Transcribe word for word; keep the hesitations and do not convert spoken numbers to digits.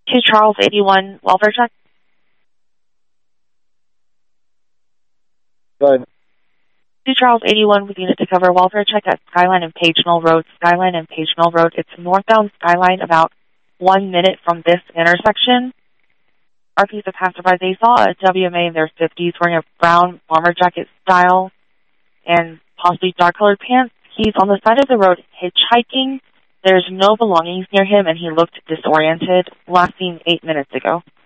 To Charles eighty-one, welfare check. Go ahead. To Charles eighty-one with unit to cover welfare check at Skyline and Page Mill Road. Skyline and Page Mill Road. It's northbound Skyline, about one minute from this intersection. Our piece of passerby, they saw a W M A in their fifties wearing a brown bomber jacket style and possibly dark-colored pants. He's on the side of the road hitchhiking. There's no belongings near him, and he looked disoriented. Last seen eight minutes ago.